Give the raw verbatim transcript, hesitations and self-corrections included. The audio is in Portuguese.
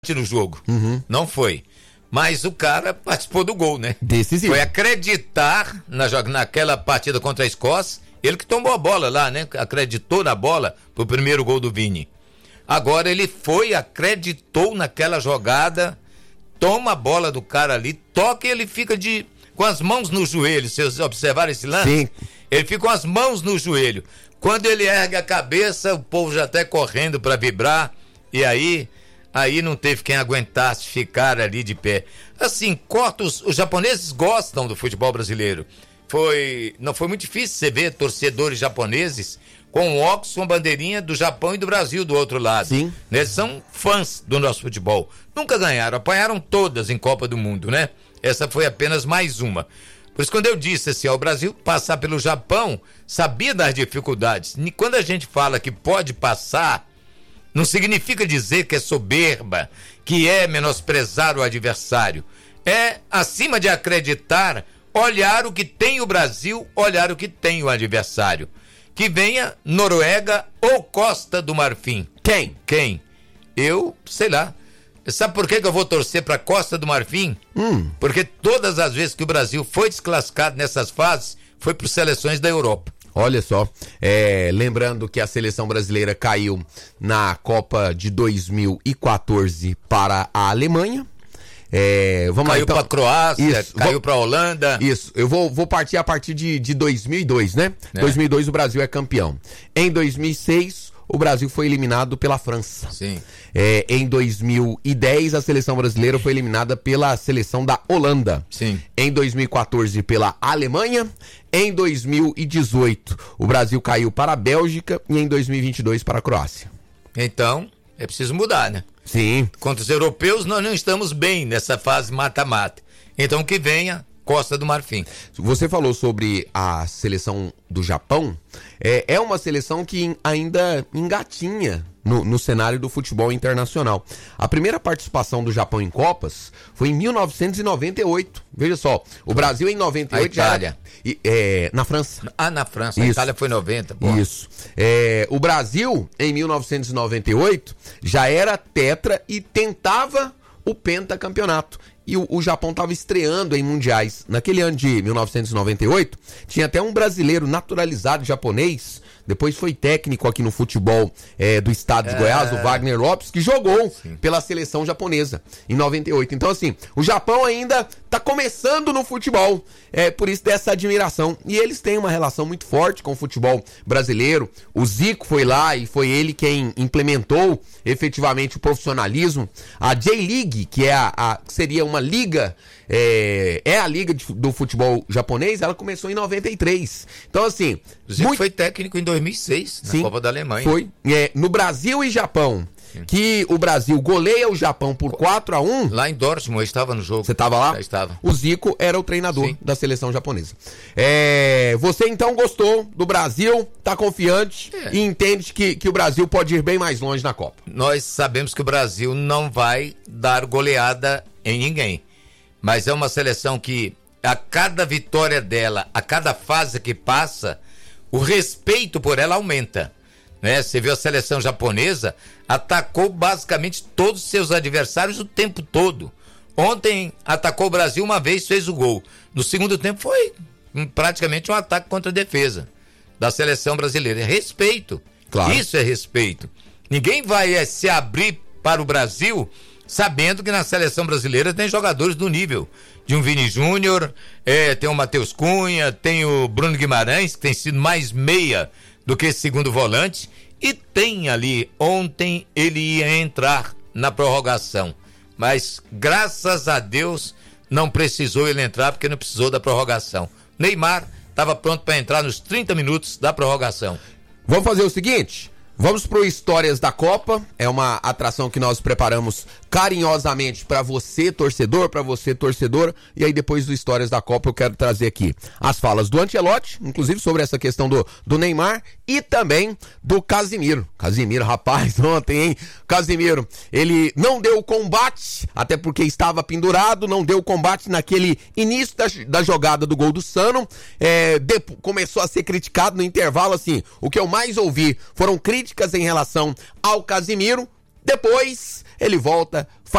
no jogo. Uhum. Não foi. Mas o cara participou do gol, né? Decisivo. Foi acreditar na, naquela partida contra a Escócia. Ele que tomou a bola lá, né? Acreditou na bola pro primeiro gol do Vini. Agora ele foi, acreditou naquela jogada, toma a bola do cara ali, toca e ele fica de com as mãos no joelho. Vocês observaram esse lance? Sim. Ele fica com as mãos no joelho. Quando ele ergue a cabeça, o povo já tá correndo para vibrar. E aí, aí não teve quem aguentasse ficar ali de pé. Assim, corta os, os japoneses gostam do futebol brasileiro. Foi, não foi muito difícil você ver torcedores japoneses com óculos, com bandeirinha do Japão e do Brasil do outro lado. Sim. Eles são fãs do nosso futebol. Nunca ganharam, apanharam todas em Copa do Mundo, né? Essa foi apenas mais uma. Por isso, quando eu disse assim, ó, o Brasil passar pelo Japão, sabia das dificuldades. E quando a gente fala que pode passar, não significa dizer que é soberba, que é menosprezar o adversário. É, acima de acreditar, olhar o que tem o Brasil, olhar o que tem o adversário. Que venha Noruega ou Costa do Marfim. Quem? Quem? Eu, sei lá. Sabe por que que eu vou torcer para Costa do Marfim? Hum. Porque todas as vezes que o Brasil foi desclassificado nessas fases, foi por seleções da Europa. Olha só, é, lembrando que a seleção brasileira caiu na Copa de dois mil e quatorze para a Alemanha. É, vamos Caiu lá, então. para a Croácia, Isso, caiu vou... para a Holanda. Isso, eu vou, vou partir a partir de, de dois mil e dois, né? É. dois mil e dois o Brasil é campeão. Em dois mil e seis, o Brasil foi eliminado pela França. Sim. É, em dois mil e dez, a seleção brasileira foi eliminada pela seleção da Holanda. Sim. Em dois mil e quatorze, pela Alemanha. Em dois mil e dezoito, o Brasil caiu para a Bélgica. E em dois mil e vinte e dois, para a Croácia. Então, é preciso mudar, né? Sim. Contra os europeus, nós não estamos bem nessa fase mata-mata. Então, que venha Costa do Marfim. Você falou sobre a seleção do Japão. É, é uma seleção que ainda engatinha no, no cenário do futebol internacional. A primeira participação do Japão em Copas foi em mil novecentos e noventa e oito. Veja só, o Brasil em noventa e oito A Itália. já era, é, na França. Ah, na França. A Isso. Itália foi noventa. Pô. Isso. É, o Brasil, em mil novecentos e noventa e oito, já era tetra e tentava o pentacampeonato. E o, o Japão estava estreando em mundiais. Naquele ano de mil novecentos e noventa e oito, tinha até um brasileiro naturalizado japonês, depois foi técnico aqui no futebol é, do estado de é... Goiás, o Wagner Lopes, que jogou Sim. pela seleção japonesa em noventa e oito. Então, assim, o Japão ainda está começando no futebol, é por isso dessa admiração. E eles têm uma relação muito forte com o futebol brasileiro. O Zico foi lá e foi ele quem implementou efetivamente o profissionalismo. A J-League, que é a, a, seria uma liga, é, é a liga de, do futebol japonês, ela começou em noventa e três. Então, assim... O Zico muito... foi técnico em dois mil e seis, na Sim, Copa da Alemanha. Foi. É, no Brasil e Japão, Sim. que o Brasil goleia o Japão por quatro a um. Lá em Dortmund, eu estava no jogo. Você estava lá? Já estava. O Zico era o treinador Sim. da seleção japonesa. É, você então gostou do Brasil, tá confiante é. e entende que, que o Brasil pode ir bem mais longe na Copa. Nós sabemos que o Brasil não vai dar goleada em ninguém. Mas é uma seleção que, a cada vitória dela, a cada fase que passa, o respeito por ela aumenta, né? Você viu a seleção japonesa, atacou basicamente todos os seus adversários o tempo todo. Ontem atacou o Brasil uma vez, fez o gol. No segundo tempo foi praticamente um ataque contra a defesa da seleção brasileira. É respeito. Claro. Isso é respeito. Ninguém vai é, se abrir para o Brasil sabendo que na seleção brasileira tem jogadores do nível de um Vini Júnior, é, tem o Matheus Cunha, tem o Bruno Guimarães, que tem sido mais meia do que segundo volante, e tem ali, ontem ele ia entrar na prorrogação, mas graças a Deus não precisou ele entrar, porque não precisou da prorrogação. Neymar estava pronto para entrar nos trinta minutos da prorrogação. Vamos fazer o seguinte... Vamos pro Histórias da Copa, é uma atração que nós preparamos carinhosamente para você, torcedor, para você, torcedora, e aí depois do Histórias da Copa eu quero trazer aqui as falas do Ancelotti, inclusive sobre essa questão do, do Neymar, e também do Casimiro. Casimiro, rapaz, ontem, hein? Casimiro, ele não deu combate, até porque estava pendurado, não deu combate naquele início da, da jogada do gol do Sano, é, de, começou a ser criticado no intervalo, assim, o que eu mais ouvi foram críticas em relação ao Casimiro, Depois ele volta, faz